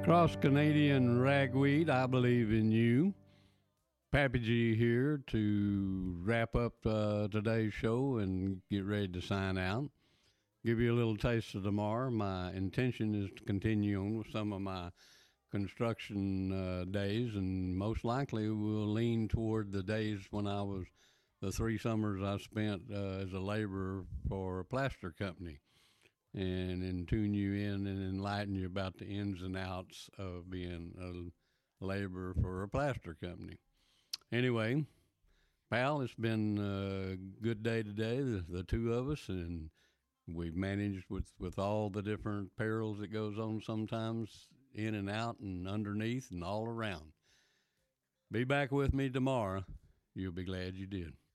Cross Canadian Ragweed, I believe in you. Pappy G here to wrap up today's show and get ready to sign out. Give you a little taste of tomorrow. My intention is to continue on with some of my construction days, and most likely we'll lean toward the days when I was the 3 summers I spent as a laborer for a plaster company, and tune you in and enlighten you about the ins and outs of being a laborer for a plaster company. Anyway, pal, it's been a good day today, the two of us, and we've managed with all the different perils that goes on sometimes, in and out and underneath and all around. Be back with me tomorrow. You'll be glad you did.